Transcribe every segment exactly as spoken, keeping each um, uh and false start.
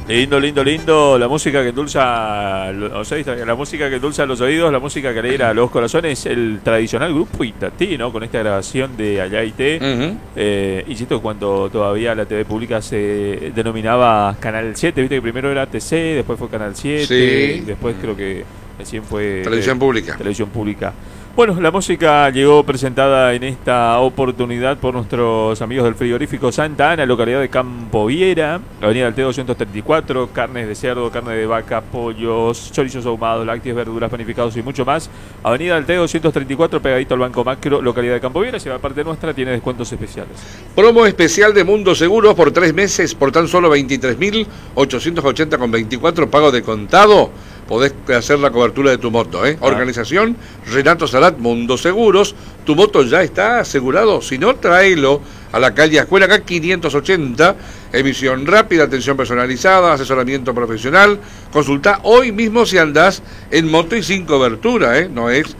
Lindo, lindo, lindo, la música que endulza, o sea, la música que endulza los oídos, la música que alegra los corazones, el tradicional grupo Itatí, ¿no? Con esta grabación de Allá y Té. Uh-huh. eh, insisto, cuando todavía la T V pública se denominaba Canal siete, viste que primero era T C, después fue Canal siete, sí. después creo que recién fue Televisión eh, Pública. Televisión Pública. Bueno, la música llegó presentada en esta oportunidad por nuestros amigos del frigorífico Santa Ana, localidad de Campo Viera, avenida del T doscientos treinta y cuatro, carnes de cerdo, carne de vaca, pollos, chorizos ahumados, lácteos, verduras, panificados y mucho más. Avenida del T doscientos treinta y cuatro, pegadito al Banco Macro, localidad de Campo Viera, si va parte nuestra, tiene descuentos especiales. Promo especial de Mundo Seguros por tres meses por tan solo veintitrés mil ochocientos ochenta con veinticuatro, pago de contado. Podés hacer la cobertura de tu moto, ¿eh? Ah. Organización Renato Salat, Mundo Seguros. Tu moto ya está asegurado. Si no, tráelo a la calle Escuela acá quinientos ochenta. Emisión rápida, atención personalizada, asesoramiento profesional. Consulta hoy mismo si andás en moto y sin cobertura, ¿eh? No es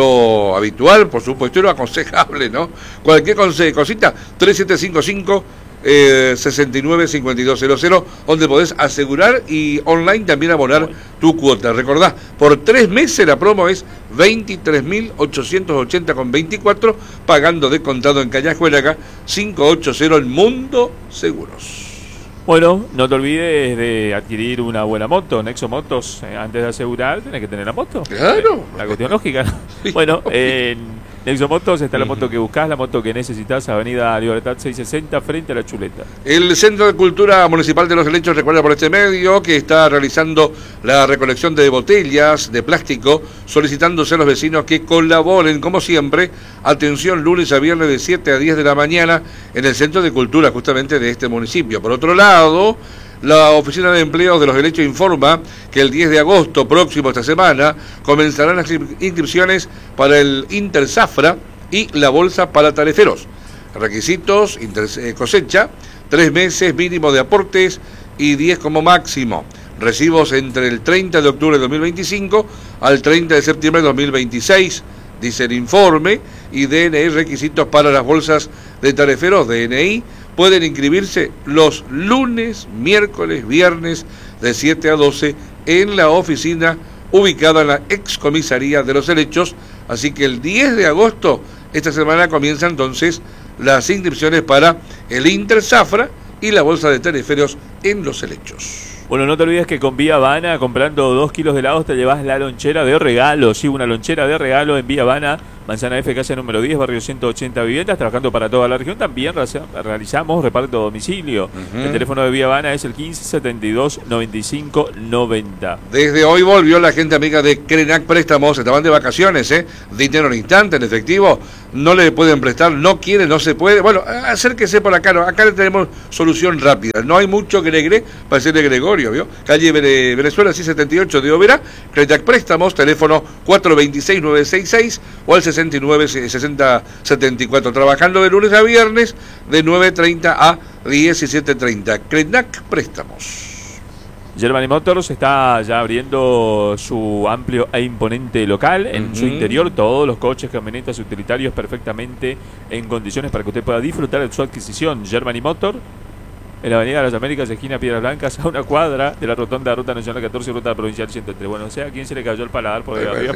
lo habitual, por supuesto, y lo aconsejable, ¿no? Cualquier cosita, tres siete cinco cinco Eh, sesenta y nueve cincuenta y dos cero cero, donde podés asegurar y online también abonar tu cuota. Recordá, por tres meses la promo es veintitrés mil ochocientos ochenta con veinticuatro, pagando de contado en calle Escuelaga quinientos ochenta en Mundo Seguros. Bueno, no te olvides de adquirir una buena moto, Nexo Motos, eh, antes de asegurar, tenés que tener la moto. Claro. Eh, la cuestión lógica, ¿no? Sí, bueno, en Nexo Motos está la moto que buscás, la moto que necesitas, avenida Libertad seiscientos sesenta, frente a la Chuleta. El Centro de Cultura Municipal de Los Helechos recuerda por este medio que está realizando la recolección de botellas de plástico, solicitándose a los vecinos que colaboren, como siempre. Atención, lunes a viernes de siete a diez de la mañana en el Centro de Cultura justamente de este municipio. Por otro lado, la Oficina de Empleos de Los Helechos informa que el diez de agosto próximo, esta semana, comenzarán las inscripciones para el Interzafra y la Bolsa para Tariferos. Requisitos: inter, eh, cosecha, tres meses mínimo de aportes y diez como máximo. Recibos entre el treinta de octubre de dos mil veinticinco al treinta de septiembre de dos mil veintiséis, dice el informe. Y D N I, requisitos para las bolsas de tariferos, D N I, pueden inscribirse los lunes, miércoles, viernes de siete a doce en la oficina ubicada en la excomisaría de Los Helechos. Así que el diez de agosto, esta semana, comienzan entonces las inscripciones para el Interzafra y la bolsa de tariferos en Los Helechos. Bueno, no te olvides que con Vía Habana, comprando dos kilos de helados, te llevas la lonchera de regalo. Sí, una lonchera de regalo en Vía Habana, Manzana F, calle número diez, barrio ciento ochenta Viviendas, trabajando para toda la región. También realizamos reparto a domicilio. Uh-huh. El teléfono de Vía Habana es el quince setenta y dos noventa y cinco noventa. Desde hoy volvió la gente amiga de Crenac Préstamos. Estaban de vacaciones, ¿eh? Dinero en instante, en efectivo. No le pueden prestar, no quiere, no se puede. Bueno, acérquese por acá. ¿No? Acá le tenemos solución rápida. No hay mucho que negre para decirle Gregorio, ¿vio? Calle Venezuela, seiscientos setenta y ocho de Overa. Crenac Préstamos, teléfono cuatro dos seis nueve seis seis o al sesenta y nueve sesenta setenta y cuatro. Trabajando de lunes a viernes de nueve treinta a diecisiete treinta. Crenac Préstamos. Germany Motors está ya abriendo su amplio e imponente local. En uh-huh. su interior, todos los coches, camionetas, utilitarios perfectamente en condiciones para que usted pueda disfrutar de su adquisición. Germany Motors, en la avenida de las Américas, esquina Piedras Blancas, a una cuadra de la rotonda Ruta Nacional catorce, Ruta Provincial ciento tres. Bueno, o sea, ¿a quién se le cayó el paladar? Porque había...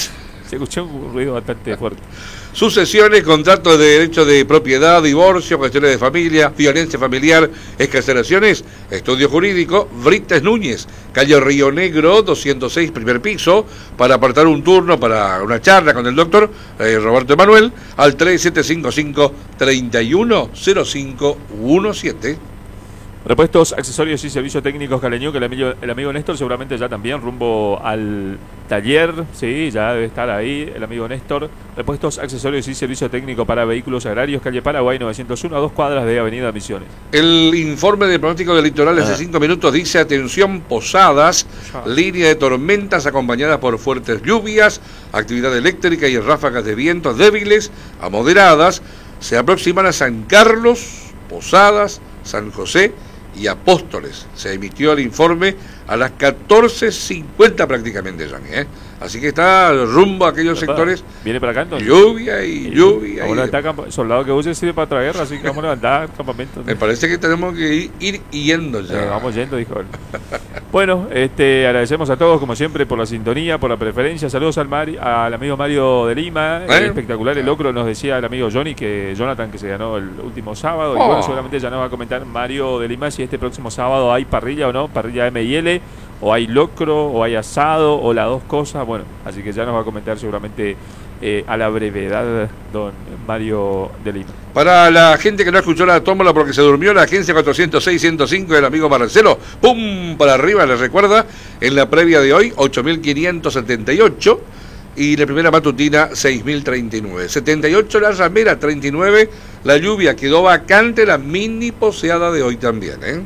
se escuchó un ruido bastante fuerte. Sucesiones, contratos de derecho de propiedad, divorcio, cuestiones de familia, violencia familiar, excarcelaciones, estudio jurídico, Brites Núñez, calle Río Negro, doscientos seis, primer piso, para apartar un turno para una charla con el doctor eh, Roberto Emanuel, al tres siete cinco cinco, tres uno cero cinco uno siete. Repuestos, accesorios y servicios técnicos Caleño, que el amigo, el amigo Néstor seguramente ya también rumbo al taller, sí, ya debe estar ahí el amigo Néstor. Repuestos, accesorios y servicio técnico para vehículos agrarios, calle Paraguay novecientos uno, a dos cuadras de Avenida Misiones. El informe de pronóstico del litoral hace cinco minutos dice: atención, Posadas, línea de tormentas acompañadas por fuertes lluvias, actividad eléctrica y ráfagas de vientos débiles a moderadas. Se aproximan a San Carlos, Posadas, San José y Apóstoles. Se emitió el informe a las catorce cincuenta prácticamente, Yanni, ¿eh? Así que está rumbo a aquellos sectores. Viene para acá entonces. Lluvia y, y lluvia. Vamos a levantar camp- soldado que use sirve para otra guerra, así que vamos a levantar campamentos. Me parece que tenemos que ir, ir yendo ya. Eh, vamos yendo, dijo él. Bueno, este, agradecemos a todos, como siempre, por la sintonía, por la preferencia. Saludos al, Mari, al amigo Mario de Lima. ¿Eh? Eh, espectacular el locro, nos decía el amigo Johnny, que Jonathan, que se ganó el último sábado. Oh. Y bueno, seguramente ya nos va a comentar Mario de Lima si este próximo sábado hay parrilla o no, parrilla M y L, o hay locro, o hay asado, o las dos cosas. Bueno, así que ya nos va a comentar seguramente eh, a la brevedad don Mario de Lima. Para la gente que no escuchó la tómbola porque se durmió, la agencia cuatrocientos seis ciento cinco del amigo Marcelo, ¡pum! Para arriba, les recuerda, en la previa de hoy, ocho mil quinientos setenta y ocho, y la primera matutina, seis mil treinta y nueve. setenta y ocho la ramera, treinta y nueve la lluvia, quedó vacante la mini poseada de hoy también, ¿eh?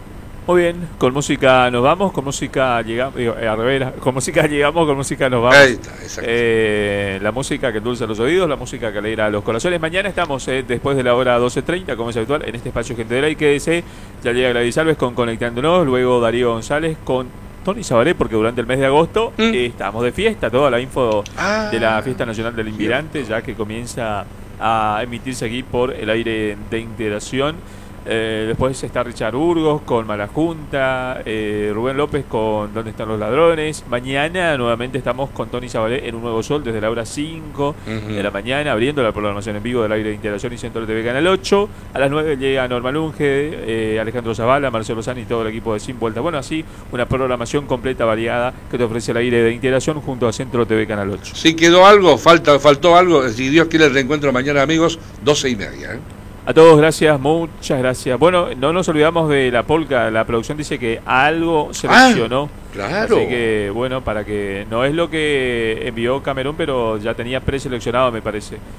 Muy bien, con música nos vamos, con música llegamos, digo, eh, al revés, con música llegamos, con música nos vamos. Ahí está, exacto. Eh, la música que endulza los oídos, la música que alegra los corazones. Mañana estamos eh, después de la hora doce treinta, como es habitual, en este espacio Gente del Aire, quédese, ya llega Gladys Alves con Conectándonos, luego Darío González con Tony Sabaré, porque durante el mes de agosto mm. eh, estamos de fiesta, toda la info ah, de la Fiesta Nacional del Inmigrante, ya que comienza a emitirse aquí por el aire de integración. Eh, después está Richard Burgos con Mala Junta, eh, Rubén López con ¿Dónde están los ladrones? Mañana nuevamente estamos con Tony Sabalé en Un Nuevo Sol desde la hora cinco uh-huh. de la mañana, abriendo la programación en vivo del aire de integración y Centro T V Canal ocho. A las nueve llega Norma Lunge, eh, Alejandro Zavala, Marcelo Sani y todo el equipo de Sin Vuelta. Bueno, así una programación completa, variada, que te ofrece el aire de integración junto a Centro T V Canal ocho. Si quedó algo, falta, faltó algo, si Dios quiere el reencuentro mañana, amigos, doce y media, ¿eh? A todos, gracias, muchas gracias. Bueno, no nos olvidamos de la polka. La producción dice que algo seleccionó. Ah, claro. Así que, bueno, para que no es lo que envió Camerún, pero ya tenía preseleccionado, me parece. Uh-huh.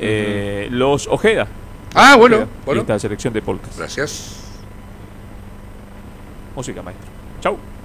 Eh, los Ojeda. Ah, bueno. Ojeda, bueno. Esta selección de polkas. Gracias. Música, maestro. Chau.